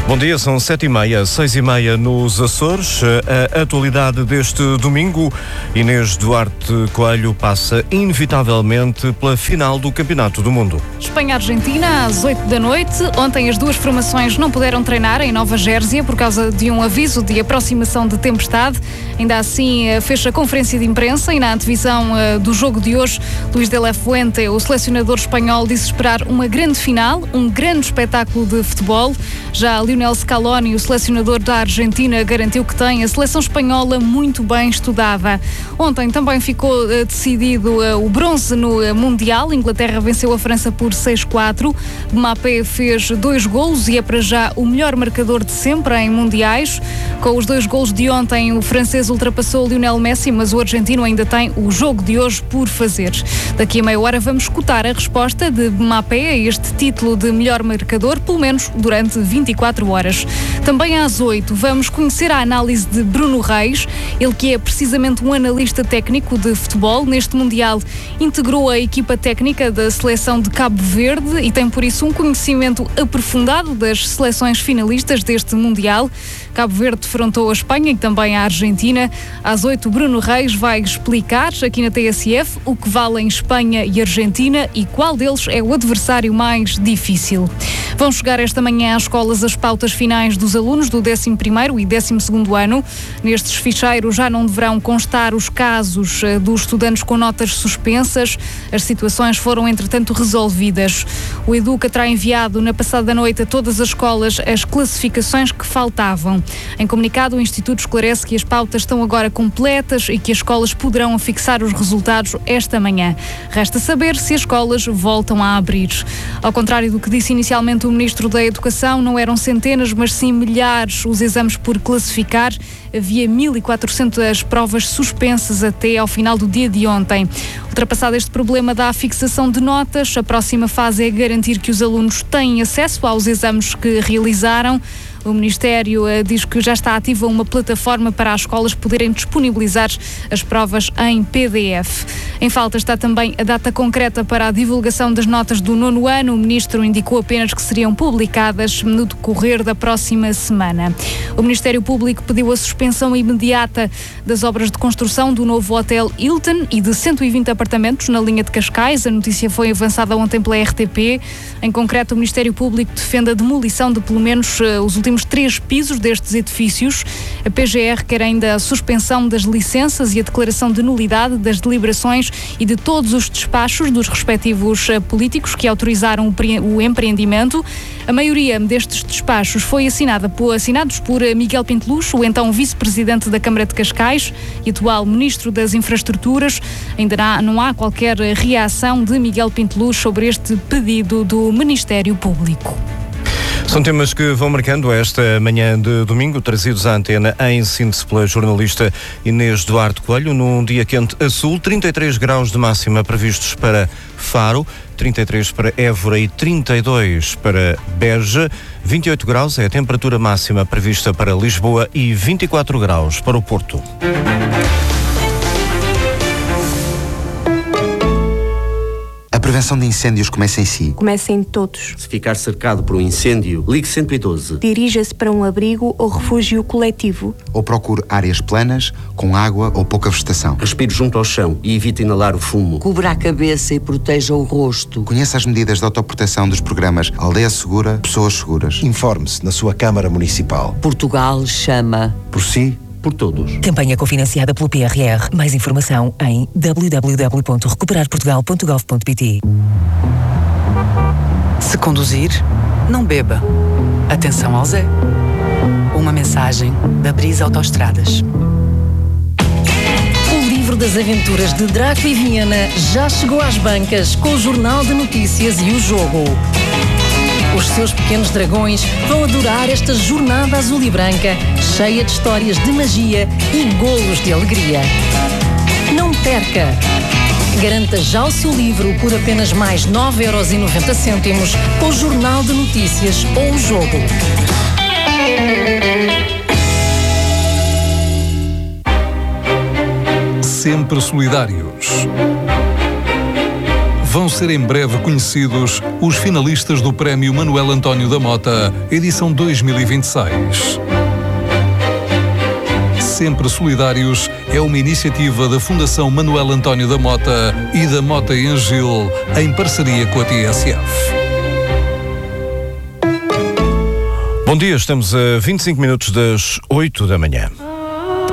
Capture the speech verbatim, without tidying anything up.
Bom dia, são sete e meia, seis e meia nos Açores. A atualidade deste domingo, Inês Duarte Coelho passa inevitavelmente pela final do Campeonato do Mundo. Espanha-Argentina, às oito da noite. Ontem as duas formações não puderam treinar em Nova Jersey por causa de um aviso de aproximação de tempestade. Ainda assim, fez a conferência de imprensa e na antevisão do jogo de hoje, Luís de la Fuente, o selecionador espanhol, disse esperar uma grande final, um grande espetáculo de futebol. Já Lionel Scaloni, o selecionador da Argentina, garantiu que tem a seleção espanhola muito bem estudada. Ontem também ficou uh, decidido uh, o bronze no uh, Mundial. A Inglaterra venceu a França por seis a quatro. Mbappé fez dois golos e é para já o melhor marcador de sempre em Mundiais. Com os dois golos de ontem, o francês ultrapassou o Lionel Messi, mas o argentino ainda tem o jogo de hoje por fazer. Daqui a meia hora vamos escutar a resposta de Mbappé a este título de melhor marcador, pelo menos durante vinte e quatro horas. Também às oito vamos conhecer a análise de Bruno Reis, ele que é precisamente um analista técnico de futebol. Neste Mundial integrou a equipa técnica da seleção de Cabo Verde e tem por isso um conhecimento aprofundado das seleções finalistas deste Mundial. Cabo Verde defrontou a Espanha e também a Argentina. Às oito, Bruno Reis vai explicar aqui na T S F o que valem Espanha e Argentina e qual deles é o adversário mais difícil. Vão chegar esta manhã às escolas as pautas finais dos alunos do décimo primeiro e décimo segundo ano. Nestes ficheiros já não deverão constar os casos uh, dos estudantes com notas suspensas. As situações foram, entretanto, resolvidas. O Educa terá enviado na passada noite a todas as escolas as classificações que faltavam. Em comunicado, o Instituto esclarece que as pautas estão agora completas e que as escolas poderão fixar os resultados esta manhã. Resta saber se as escolas voltam a abrir. Ao contrário do que disse inicialmente o Ministro da Educação, não eram centenas, mas sim milhares os exames por classificar. Havia mil e quatrocentas provas suspensas até ao final do dia de ontem. Ultrapassado este problema da fixação de notas, a próxima fase é garantir que os alunos têm acesso aos exames que realizaram. O Ministério uh, diz que já está ativa uma plataforma para as escolas poderem disponibilizar as provas em P D F. Em falta está também a data concreta para a divulgação das notas do nono ano. O Ministro indicou apenas que seriam publicadas no decorrer da próxima semana. O Ministério Público pediu a suspensão imediata das obras de construção do novo Hotel Hilton e de cento e vinte apartamentos na linha de Cascais. A notícia foi avançada ontem pela R T P. Em concreto, o Ministério Público defende a demolição de pelo menos uh, os últimos três pisos destes edifícios. A P G R quer ainda a suspensão das licenças e a declaração de nulidade das deliberações e de todos os despachos dos respectivos uh, políticos que autorizaram o, pre- o empreendimento. A maioria destes despachos foi assinada por, assinados por uh, Miguel Pintelux, o então vice-presidente da Câmara de Cascais e atual Ministro das Infraestruturas. Ainda não, não há qualquer reação de Miguel Pintelux sobre este pedido do Ministério Público. São temas que vão marcando esta manhã de domingo, trazidos à antena em síntese pela jornalista Inês Duarte Coelho, num dia quente a sul, trinta e três graus de máxima previstos para Faro, trinta e três para Évora e trinta e dois para Beja, vinte e oito graus é a temperatura máxima prevista para Lisboa e vinte e quatro graus para o Porto. A prevenção de incêndios começa em si. Começa em todos. Se ficar cercado por um incêndio, ligue cento e doze. Dirija-se para um abrigo ou refúgio coletivo. Ou procure áreas planas, com água ou pouca vegetação. Respire junto ao chão e evite inalar o fumo. Cubra a cabeça e proteja o rosto. Conheça as medidas de autoproteção dos programas Aldeia Segura, Pessoas Seguras. Informe-se na sua Câmara Municipal. Portugal chama. Por si, por todos. Campanha cofinanciada pelo P R R. Mais informação em w w w ponto recuperar portugal ponto gov ponto p t. Se conduzir, não beba. Atenção ao Zé. Uma mensagem da Brisa Autoestradas. O livro das aventuras de Draco e Viena já chegou às bancas com o Jornal de Notícias e o Jogo. Os seus pequenos dragões vão adorar esta jornada azul e branca, cheia de histórias de magia e golos de alegria. Não perca! Garanta já o seu livro por apenas mais nove euros e noventa cêntimos com o Jornal de Notícias ou o Jogo. Sempre solidários. Vão ser em breve conhecidos os finalistas do Prémio Manuel António da Mota, edição dois mil e vinte e seis. Sempre Solidários é uma iniciativa da Fundação Manuel António da Mota e da Mota e Angil, em parceria com a T S F. Bom dia, estamos a vinte e cinco minutos das oito da manhã.